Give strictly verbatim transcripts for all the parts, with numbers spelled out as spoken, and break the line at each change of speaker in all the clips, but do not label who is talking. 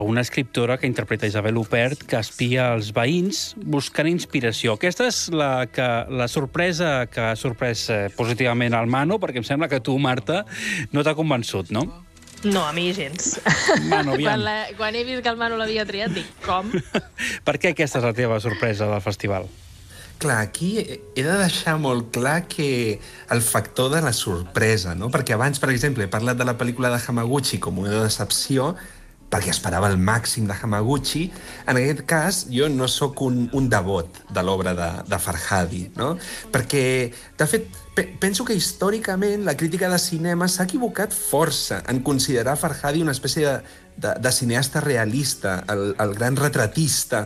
una escriptora que interpreta Isabel Huppert, que espia els veïns buscant inspiració. Aquesta és la, que, la sorpresa que ha sorprès eh, positivament al Manu, perquè em sembla que tu, Marta, no t'ha convençut, no?
No, a mi gens.
Manu, aviam.
Quan, la, quan he vist que el Manu l'havia triat, dic, com?
Per què aquesta és la teva sorpresa del festival?
Clar, aquí he de deixar molt clar que el factor de la sorpresa, no? Perquè abans, per exemple, he parlat de la pel·lícula de Hamaguchi com una decepció, perquè esperava el màxim de Hamaguchi. En aquest cas, jo no sóc un, un devot de l'obra de, de Farhadi, no? Perquè, de fet, pe penso que històricament la crítica de cinema s'ha equivocat força en considerar Farhadi una espècie de, de, de cineasta realista, el, el gran retratista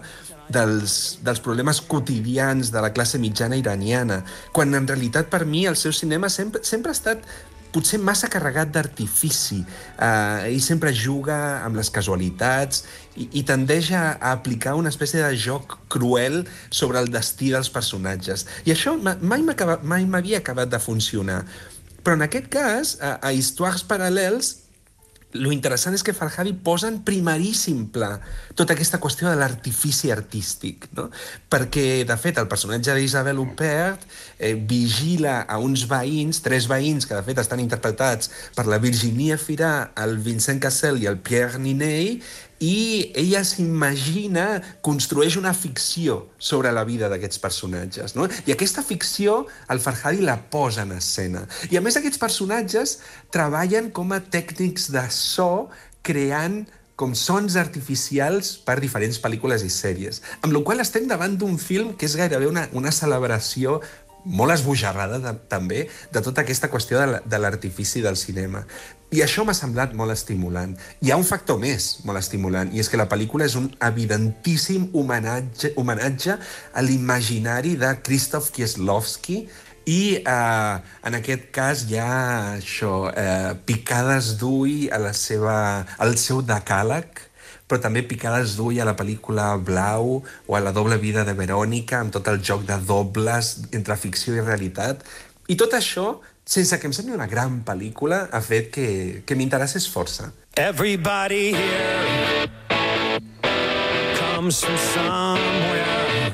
dels, dels problemes quotidians de la classe mitjana iraniana, quan en realitat per mi el seu cinema sempre, sempre ha estat potser massa carregat d'artifici. Uh, ell sempre juga amb les casualitats i, i tendeix a, a aplicar una espècie de joc cruel sobre el destí dels personatges. I això mai m'havia acabat de funcionar. Però en aquest cas, a, a Histoires paral·lels, lo interessant és que Farhadi posa en primeríssim pla tota aquesta qüestió de l'artifici artístic, no? Perquè, de fet, el personatge d'Isabel Huppert eh, vigila a uns veïns, tres veïns, que de fet estan interpretats per la Virginie Fira, el Vincent Cassel i el Pierre Niney, i ella s'imagina, construeix una ficció sobre la vida d'aquests personatges, no? I aquesta ficció el Farhadi la posa en escena. I a més aquests personatges treballen com a tècnics de so, creant com sons artificials per diferents pel·lícules i sèries. Amb la qual cosa estem davant d'un film que és gairebé una, una celebració molt esbojarrada, de, també, de tota aquesta qüestió de l'artifici del cinema. I això m'ha semblat molt estimulant. Hi ha un factor més molt estimulant, i és que la pel·lícula és un evidentíssim homenatge, homenatge a l'imaginari de Krzysztof Kieslowski, i eh, en aquest cas hi ha això, eh, picades d'ull a la seva, al seu decàleg, però també picades d'ull a la pel·lícula Blau o a La doble vida de Verònica, amb tot el joc de dobles entre ficció i realitat. I tot això, sense que em sembli una gran pel·lícula, ha fet que, que m'interessés força. Everybody here
comes from somewhere.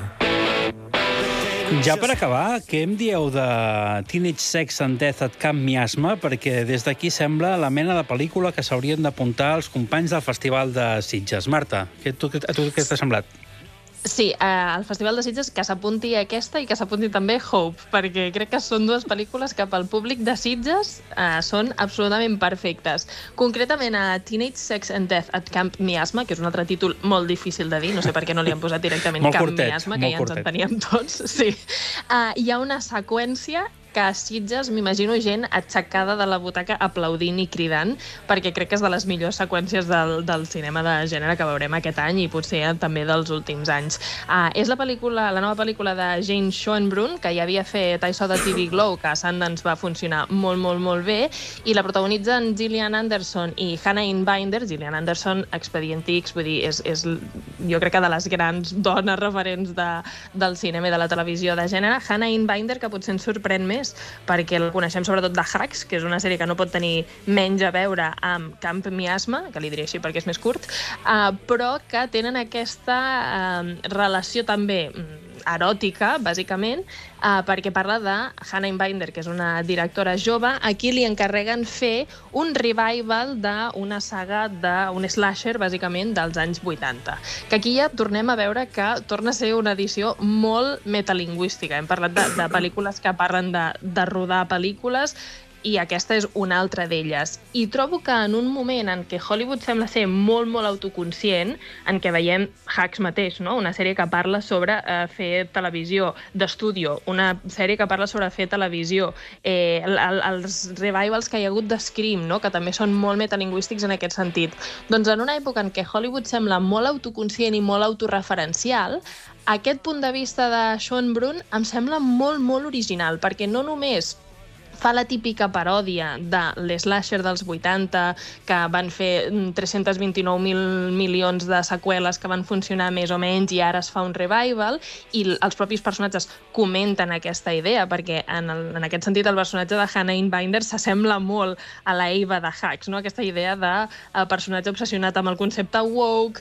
Ja per acabar, què em dieu de Teenage Sex and Death at Camp Miasma? Perquè des d'aquí sembla la mena de pel·lícula que s'haurien d'apuntar els companys del Festival de Sitges. Marta, a tu què t'ha semblat?
Sí, eh, al Festival de Sitges que s'apunti aquesta i que s'apunti també Hope, perquè crec que són dues pel·lícules que pel públic de Sitges eh, són absolutament perfectes. Concretament a Teenage Sex and Death at Camp Miasma, que és un altre títol molt difícil de dir, no sé per què no li han posat directament Camp
curtet,
Miasma, que ja ens enteníem tots. Sí. Uh, hi ha una seqüència que a Sitges m'imagino gent aixecada de la butaca aplaudint i cridant, perquè crec que és de les millors seqüències del, del cinema de gènere que veurem aquest any i potser també dels últims anys. Uh, és la pel·lícula, la nova pel·lícula de Jane Schoenbrun, que ja havia fet I Saw the T V Glow, que a Sundance va funcionar molt, molt, molt bé, i la protagonitzen Gillian Anderson i Hannah Einbinder. Gillian Anderson, Expedient X, vull dir, és, és jo crec que de les grans dones referents de, del cinema i de la televisió de gènere. Hannah Einbinder, que potser ens sorprèn més, perquè el coneixem sobretot de Hacks, que és una sèrie que no pot tenir menys a veure amb Camp Miasma, que li diré així perquè és més curt, uh, però que tenen aquesta uh, relació també eròtica, bàsicament, uh, perquè parla de Hannah Einbinder, que és una directora jove, a qui li encarreguen fer un revival d'una saga d'un slasher, bàsicament, dels anys vuitanta. Que aquí ja tornem a veure que torna a ser una edició molt metalingüística. Hem parlat de, de pel·lícules que parlen de, de rodar pel·lícules, i aquesta és una altra d'elles. I trobo que en un moment en què Hollywood sembla ser molt, molt autoconscient, en què veiem Hacks mateix, no? Una sèrie que parla sobre eh, fer televisió d'estúdio, una sèrie que parla sobre fer televisió, eh, el, el, els revivals que hi ha hagut de Scream, no? Que també són molt metalingüístics en aquest sentit. Doncs en una època en què Hollywood sembla molt autoconscient i molt autorreferencial, aquest punt de vista de Schoenbrun em sembla molt, molt original, perquè no només fa la típica paròdia de l'slasher dels vuitanta, que van fer tres-cents vint-i-nou mil milions de seqüeles que van funcionar més o menys i ara es fa un revival, i els propis personatges comenten aquesta idea, perquè en, el, en aquest sentit el personatge de Hannah Einbinder s'assembla molt a la Eva de Hacks, no? Aquesta idea de personatge obsessionat amb el concepte woke,